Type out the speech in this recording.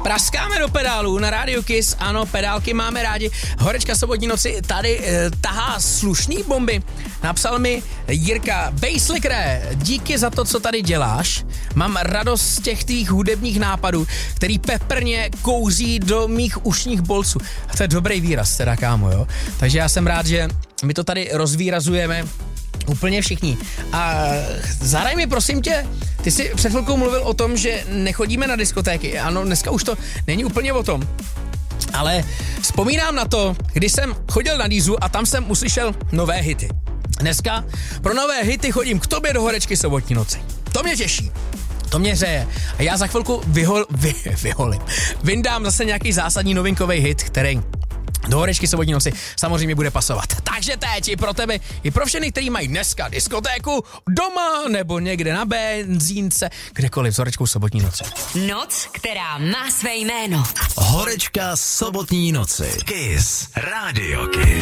Praskáme do pedálů na Radio Kiss, ano, pedálky máme rádi. Horečka sobotní noci tady tahá slušný bomby. Napsal mi Jirka: Basslickere, díky za to, co tady děláš. Mám radost z těch tvých hudebních nápadů, který peprně kouří do mých ušních bolců. A to je dobrý výraz, teda kámo, jo. Takže já jsem rád, že my to tady rozvýrazujeme úplně všichni. A zahraj mi, prosím tě, ty jsi před chvilkou mluvil o tom, že nechodíme na diskotéky. Ano, dneska už to není úplně o tom. Ale vzpomínám na to, když jsem chodil na Dízu a tam jsem uslyšel nové hity. Dneska pro nové hity chodím k tobě do Horečky sobotní noci. To mě těší. To mě hřeje. A já za chvilku vyndám zase nějaký zásadní novinkový hit, který do Horečky sobotní noci samozřejmě bude pasovat. Takže teď i pro tebe, i pro všechny, kteří mají dneska diskotéku doma nebo někde na benzínce, kdekoliv s Horečkou sobotní noci. Noc, která má své jméno. Horečka sobotní noci. Kiss. Radio Kiss.